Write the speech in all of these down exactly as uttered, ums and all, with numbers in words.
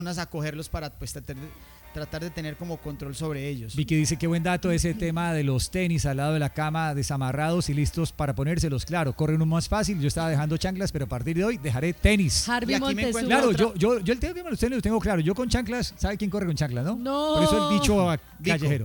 a cogerlos para pues tratar de, tratar de tener como control sobre ellos. Vicky dice qué buen dato ese tema de los tenis al lado de la cama, desamarrados y listos para ponérselos. Claro, corre uno más fácil. Yo estaba dejando chanclas, pero a partir de hoy dejaré tenis. Harvey Montezuma. Claro, otra... yo, yo, yo el tema de los tenis lo tengo claro. Yo con chanclas, ¿sabe quién corre con chanclas, no? No. Por eso el dicho callejero.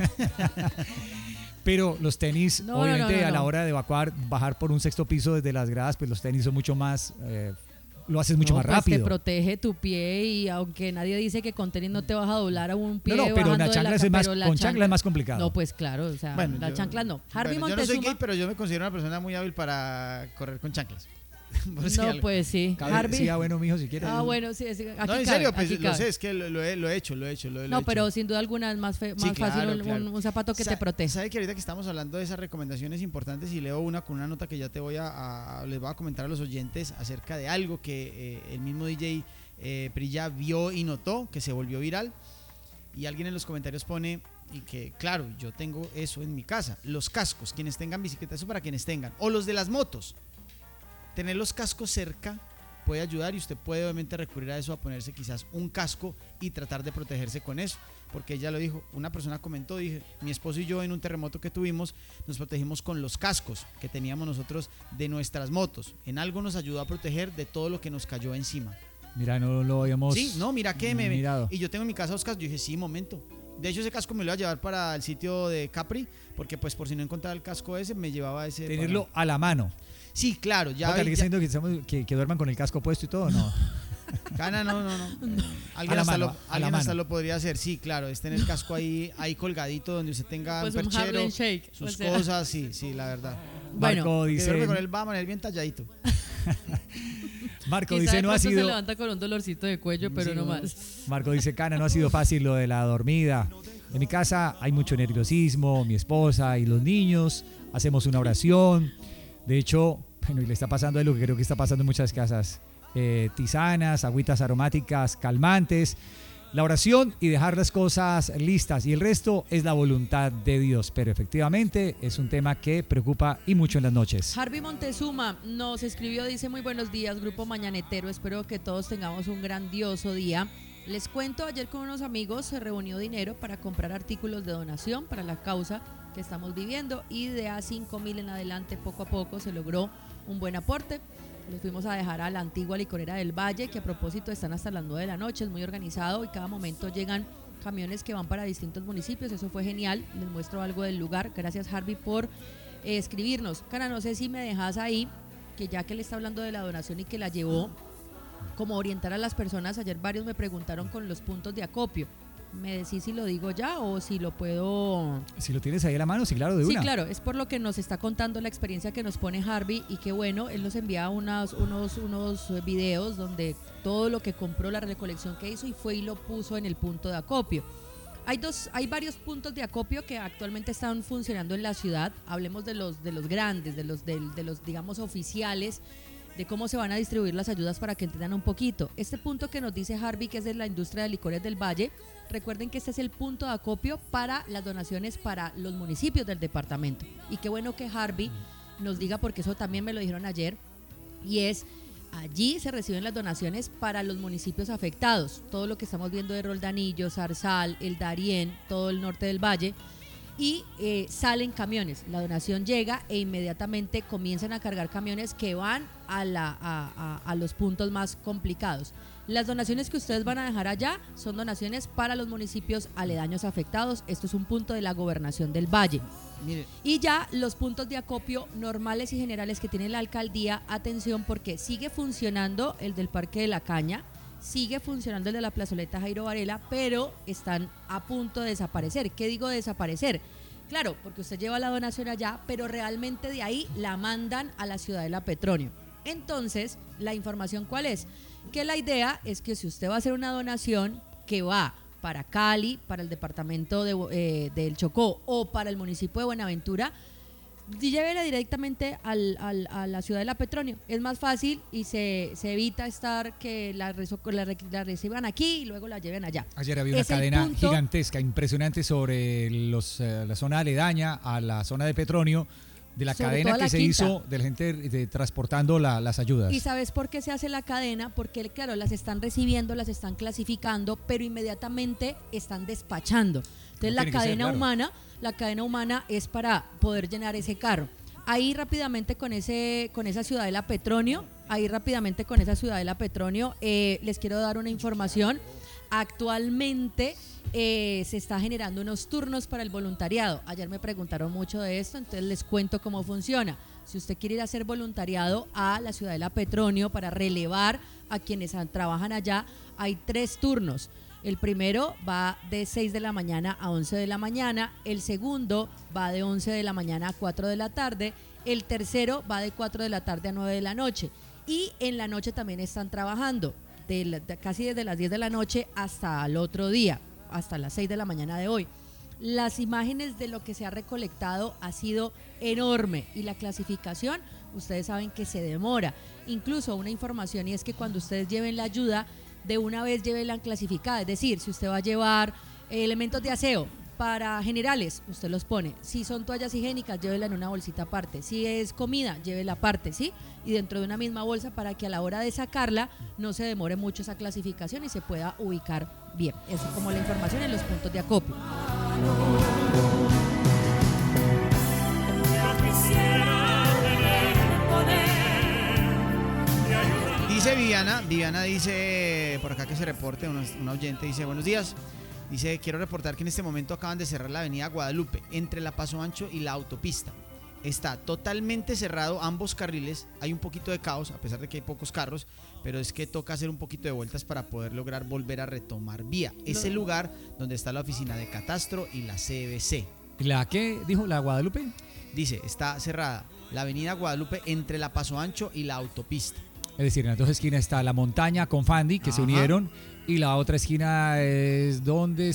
Pero los tenis, no, obviamente, no, no, no, a la no. hora de evacuar, bajar por un sexto piso desde las gradas, pues los tenis son mucho más... Eh, lo haces mucho no, más pues rápido. Te protege tu pie y aunque nadie dice que con tenis no te vas a doblar a un pie. No, no, pero la chancla es más, con chancla chancla es más complicado. No, pues claro, o sea, bueno, la yo, chancla no. Harvey bueno, Montezuma. Yo no soy gay, pero yo me considero una persona muy hábil para correr con chanclas. No, pues sí. Cabe, Harvey. Sí, ah, bueno, mijo, si quieres. Ah, bueno, sí. sí aquí no, en cabe, serio, pues aquí lo cabe. sé, es que lo, lo, he, lo he hecho, lo he hecho. Lo, lo no, he hecho. pero sin duda alguna es más, fe, más sí, claro, fácil un, claro. un, un zapato que Sa te protege. ¿Sabe que ahorita que estamos hablando de esas recomendaciones importantes y leo una con una nota que ya te voy a, a les voy a comentar a los oyentes acerca de algo que eh, el mismo D J eh, Prilla vio y notó que se volvió viral y alguien en los comentarios pone y que claro, yo tengo eso en mi casa, los cascos, quienes tengan bicicletas, eso para quienes tengan, o los de las motos, tener los cascos cerca puede ayudar y usted puede obviamente recurrir a eso, a ponerse quizás un casco y tratar de protegerse con eso, porque ella lo dijo, una persona comentó, dije, mi esposo y yo en un terremoto que tuvimos nos protegimos con los cascos que teníamos nosotros de nuestras motos, en algo nos ayudó a proteger de todo lo que nos cayó encima. Mira, no lo habíamos Sí, no, mira que me mirado. Y yo tengo en mi casa dos cascos, yo dije, sí, momento. De hecho, ese casco me lo iba a llevar para el sitio de Capri, porque pues por si no encontraba el casco ese, me llevaba ese. Tenerlo para... a la mano. Sí, claro, ya. Oiga, ya... diciendo que, estamos, que, que duerman con el casco puesto y todo, ¿no? Cana, no, no, no. Alguien, hasta, mano, lo, alguien hasta lo podría hacer, sí, claro. Es tener el casco ahí, ahí colgadito donde usted tenga pues un perchero, un shake, sus o sea. cosas, sí, sí, la verdad. Bueno, Marco dice. Duerme con él, va a mantener bien talladito. Marco Quizá dice de no ha pronto sido. se levanta con un dolorcito de cuello, pero Sí, no no. más. Marco dice, Cana, no ha sido fácil lo de la dormida. En mi casa hay mucho nerviosismo, mi esposa y los niños, hacemos una oración. De hecho, bueno, y le está pasando algo que creo que está pasando en muchas casas. Eh, tisanas, agüitas aromáticas, calmantes. La oración y dejar las cosas listas y el resto es la voluntad de Dios, pero efectivamente es un tema que preocupa y mucho en las noches. Harvey Montezuma nos escribió, dice muy buenos días, Grupo Mañanetero, espero que todos tengamos un grandioso día. Les cuento, ayer con unos amigos se reunió dinero para comprar artículos de donación para la causa que estamos viviendo y de a cinco mil en adelante poco a poco se logró un buen aporte. Los fuimos a dejar a la antigua licorera del Valle, que a propósito están hasta las nueve de la noche, es muy organizado y cada momento llegan camiones que van para distintos municipios, eso fue genial, les muestro algo del lugar, gracias Harvey por eh, escribirnos. Cara, no sé si me dejas ahí, que ya que él está hablando de la donación y que la llevó, como orientar a las personas, ayer varios me preguntaron con los puntos de acopio, me decís si lo digo ya o si lo puedo... Si lo tienes ahí a la mano, sí, claro, de Sí, una. claro, es por lo que nos está contando la experiencia que nos pone Harvey y que bueno, él nos envía unos, unos, unos videos donde todo lo que compró, la recolección que hizo y fue y lo puso en el punto de acopio. Hay, dos, hay varios puntos de acopio que actualmente están funcionando en la ciudad, hablemos de los, de los grandes, de los, de, de los digamos oficiales, de cómo se van a distribuir las ayudas para que entiendan un poquito. Este punto que nos dice Harvey, que es de la industria de licores del Valle, recuerden que este es el punto de acopio para las donaciones para los municipios del departamento. Y qué bueno que Harvey nos diga, porque eso también me lo dijeron ayer, y es, allí se reciben las donaciones para los municipios afectados, todo lo que estamos viendo de Roldanillo, Zarzal, El Darién, todo el norte del Valle, y eh, salen camiones, la donación llega e inmediatamente comienzan a cargar camiones que van a, la, a, a, a los puntos más complicados. Las donaciones que ustedes van a dejar allá son donaciones para los municipios aledaños afectados, esto es un punto de la gobernación del Valle. Mire. Y ya los puntos de acopio normales y generales que tiene la alcaldía, atención porque sigue funcionando el del Parque de la Caña, sigue funcionando el de la plazoleta Jairo Varela, pero están a punto de desaparecer. ¿Qué digo desaparecer? Claro, porque usted lleva la donación allá, pero realmente de ahí la mandan a la Ciudadela Petronio. Entonces, ¿la información cuál es? Que la idea es que si usted va a hacer una donación que va para Cali, para el departamento de, eh, del Chocó o para el municipio de Buenaventura, llévela directamente al, al, a la Ciudadela Petronio. Es más fácil y se, se evita estar que la, la, la reciban aquí y luego la lleven allá. Ayer había una Es el cadena punto... gigantesca, impresionante sobre los, eh, la zona aledaña a la zona de Petronio, De la sobre cadena todo que la se quinta. hizo de la gente de, transportando la, las ayudas. ¿Y sabes por qué se hace la cadena? Porque, claro, las están recibiendo, las están clasificando, pero inmediatamente están despachando. Entonces, No la tiene que ser, cadena claro. humana, la cadena humana es para poder llenar ese carro. Ahí rápidamente con ese, con esa Ciudadela Petronio, ahí rápidamente con esa Ciudadela Petronio, eh, les quiero dar una información. Actualmente eh, se está generando unos turnos para el voluntariado. Ayer me preguntaron mucho de esto, entonces les cuento cómo funciona. Si usted quiere ir a hacer voluntariado a la Ciudadela Petronio para relevar a quienes han- trabajan allá, hay tres turnos. El primero va de seis de la mañana a once de la mañana, el segundo va de once de la mañana a cuatro de la tarde, el tercero va de cuatro de la tarde a nueve de la noche. Y en la noche también están trabajando, de la- de casi desde las diez de la noche hasta el otro día, hasta las seis de la mañana de hoy. Las imágenes de lo que se ha recolectado ha sido enorme y la clasificación, ustedes saben que se demora. Incluso una información, y es que cuando ustedes lleven la ayuda, de una vez llévenla clasificada. Es decir, si usted va a llevar eh, elementos de aseo para generales, usted los pone. Si son toallas higiénicas, llévela en una bolsita aparte. Si es comida, llévela aparte, ¿sí? Y dentro de una misma bolsa para que a la hora de sacarla no se demore mucho esa clasificación y se pueda ubicar bien. Eso es como la información en los puntos de acopio. Dice Viviana, Viviana dice, por acá que se reporte, una, una oyente dice, buenos días. Dice, quiero reportar que en este momento acaban de cerrar la avenida Guadalupe, entre la Paso Ancho y la autopista. Está totalmente cerrado ambos carriles, hay un poquito de caos, a pesar de que hay pocos carros, pero es que toca hacer un poquito de vueltas para poder lograr volver a retomar vía. Es el lugar donde está la oficina de Catastro y la C B C. ¿La qué dijo la Guadalupe? Dice, está cerrada la avenida Guadalupe entre la Paso Ancho y la autopista. Es decir, en las dos esquinas está la montaña con Fandi, que se Ajá. unieron, y la otra esquina es donde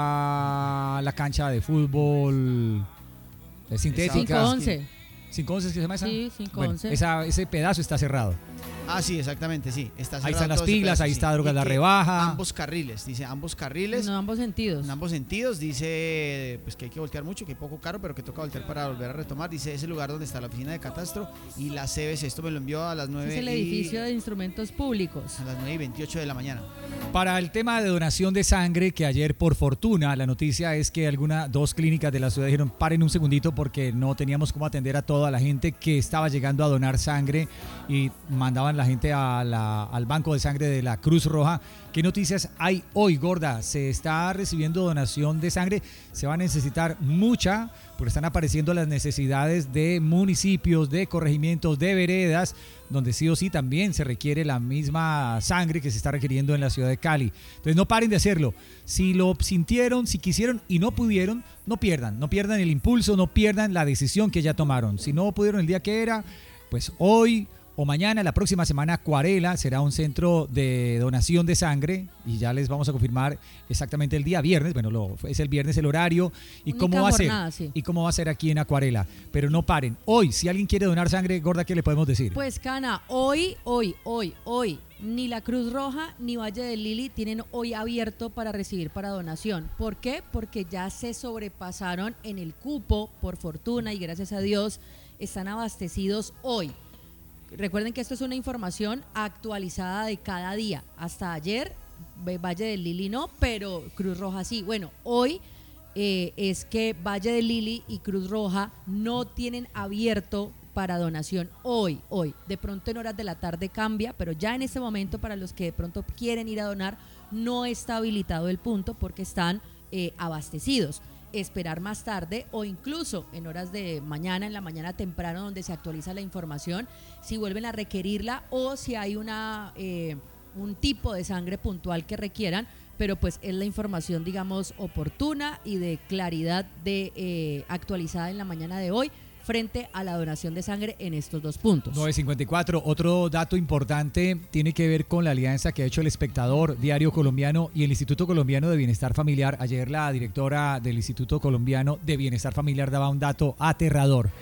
está la cancha de fútbol eh, sintética. cinco once. ¿cinco once es que se llama esa? Sí, cinco Bueno, once. esa- ese pedazo está cerrado. Ah, sí, exactamente, sí. Está Ahí cerrado están las todo ese piglas, pedazo, ahí sí. está Drogas Y La que Rebaja. Ambos carriles, dice, ambos carriles. En ambos sentidos. En ambos sentidos, dice pues que hay que voltear mucho, que hay poco caro, pero que toca voltear para volver a retomar. Dice ese lugar donde está la oficina de Catastro y la C B C. Esto me lo envió a las nueve Es el y- edificio de instrumentos públicos. a las nueve y veintiocho de la mañana. Para el tema de donación de sangre, que ayer por fortuna la noticia es que alguna dos clínicas de la ciudad dijeron paren un segundito porque no teníamos cómo atender a toda la gente que estaba llegando a donar sangre y mandaban la gente a la- al banco de sangre de la Cruz Roja. ¿Qué noticias hay hoy, Gorda? Se está recibiendo donación de sangre, se va a necesitar mucha porque están apareciendo las necesidades de municipios, de corregimientos, de veredas, donde sí o sí también se requiere la misma sangre que se está requiriendo en la ciudad de Cali. Entonces no paren de hacerlo. Si lo sintieron, si quisieron y no pudieron, no pierdan, no pierdan el impulso, no pierdan la decisión que ya tomaron. Si no pudieron el día que era, pues hoy o mañana, la próxima semana, Acuarela será un centro de donación de sangre y ya les vamos a confirmar exactamente el día viernes. Bueno, lo, es el viernes el horario y Única cómo va a ser. jornada, sí. Y cómo va a ser aquí en Acuarela. Pero no paren. Hoy, si alguien quiere donar sangre, Gorda, ¿qué le podemos decir? Pues Cana, hoy, hoy, hoy, hoy, ni la Cruz Roja ni Valle del Lili tienen hoy abierto para recibir para donación. ¿Por qué? Porque ya se sobrepasaron en el cupo, por fortuna y gracias a Dios, están abastecidos hoy. Recuerden que esto es una información actualizada de cada día. Hasta ayer, Valle del Lili no, pero Cruz Roja sí. Bueno, hoy eh, es que Valle del Lili y Cruz Roja no tienen abierto para donación hoy, hoy. De pronto en horas de la tarde cambia, pero ya en este momento para los que de pronto quieren ir a donar, no está habilitado el punto porque están eh, abastecidos. Esperar más tarde o incluso en horas de mañana, en la mañana temprano donde se actualiza la información, si vuelven a requerirla o si hay una eh, un tipo de sangre puntual que requieran, pero pues es la información digamos oportuna y de claridad de eh, actualizada en la mañana de hoy frente a la donación de sangre en estos dos puntos. nueve cincuenta y cuatro. Otro dato importante tiene que ver con la alianza que ha hecho El Espectador, Diario Colombiano y el Instituto Colombiano de Bienestar Familiar. Ayer la directora del Instituto Colombiano de Bienestar Familiar daba un dato aterrador.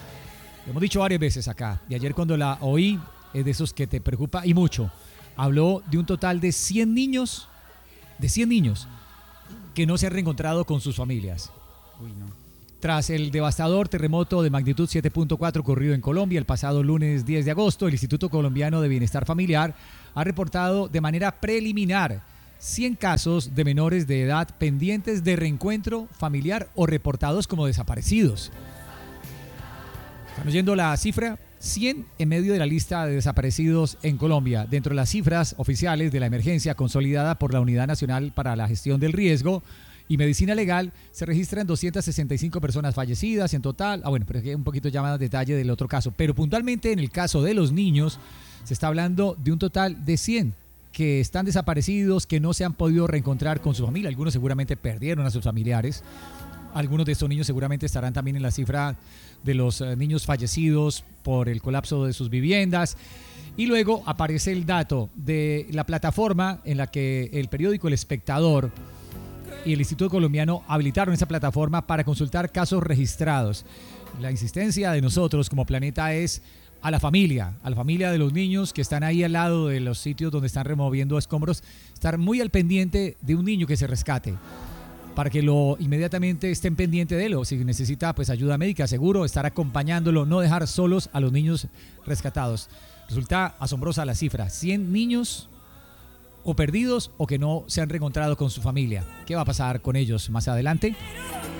Lo hemos dicho varias veces acá y ayer cuando la oí, es de esos que te preocupa y mucho. Habló de un total de cien niños, de cien niños que no se han reencontrado con sus familias. Uy, no. Tras el devastador terremoto de magnitud siete punto cuatro ocurrido en Colombia el pasado lunes diez de agosto, el Instituto Colombiano de Bienestar Familiar ha reportado de manera preliminar cien casos de menores de edad pendientes de reencuentro familiar o reportados como desaparecidos. ¿Están oyendo la cifra? cien en medio de la lista de desaparecidos en Colombia. Dentro de las cifras oficiales de la emergencia consolidada por la Unidad Nacional para la Gestión del Riesgo y Medicina Legal, se registran doscientas sesenta y cinco personas fallecidas en total. Ah, bueno, pero aquí hay un poquito ya más detalle del otro caso. Pero puntualmente en el caso de los niños, se está hablando de un total de cien que están desaparecidos, que no se han podido reencontrar con su familia. Algunos seguramente perdieron a sus familiares. Algunos de estos niños seguramente estarán también en la cifra de los uh, niños fallecidos por el colapso de sus viviendas. Y luego aparece el dato de la plataforma en la que el periódico El Espectador y el Instituto Colombiano habilitaron esa plataforma para consultar casos registrados. La insistencia de nosotros como Planeta es a la familia, a la familia de los niños que están ahí al lado de los sitios donde están removiendo escombros, estar muy al pendiente de un niño que se rescate, para que lo inmediatamente estén pendientes de él, o si necesita pues ayuda médica, seguro, estar acompañándolo, no dejar solos a los niños rescatados. Resulta asombrosa la cifra, cien niños o perdidos o que no se han reencontrado con su familia. ¿Qué va a pasar con ellos más adelante?